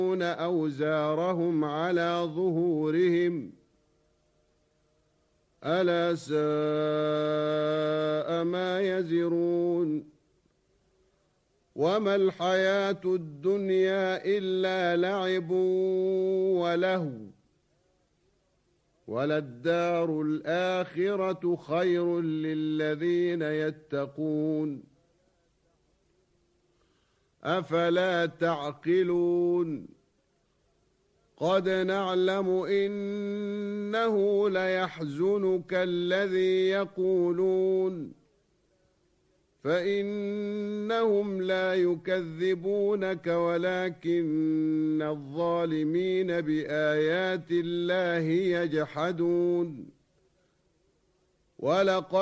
أوزارهم على ظهورهم ألا ساء ما يزرون وما الحياة الدنيا إلا لعب ولهو وللدار الآخرة خير للذين يتقون أفلا تعقلون قد نعلم إنه ليحزنك الذي يقولون فإنهم لا يكذبونك ولكن الظالمين بآيات الله يجحدون ولقد